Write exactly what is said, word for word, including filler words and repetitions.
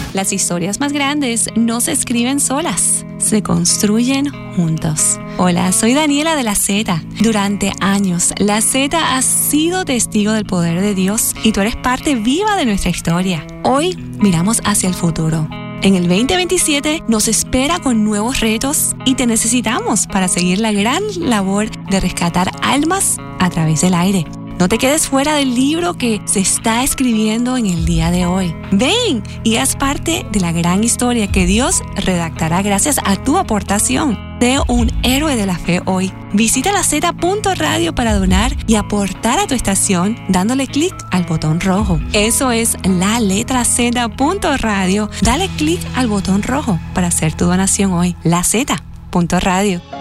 Las historias más grandes no se escriben solas, se construyen juntos. Hola, soy Daniela de La Z. Durante años, La Z ha sido testigo del poder de Dios y tú eres parte viva de nuestra historia. Hoy miramos hacia el futuro. En el veinte veintisiete nos espera con nuevos retos y te necesitamos para seguir la gran labor de rescatar almas a través del aire. No te quedes fuera del libro que se está escribiendo en el día de hoy. Ven y haz parte de la gran historia que Dios redactará gracias a tu aportación. Sé un héroe de la fe hoy. Visita la zeta punto radio para donar y aportar a tu estación dándole clic al botón rojo. Eso es la letra zeta punto radio. Dale clic al botón rojo para hacer tu donación hoy. La zeta punto radio.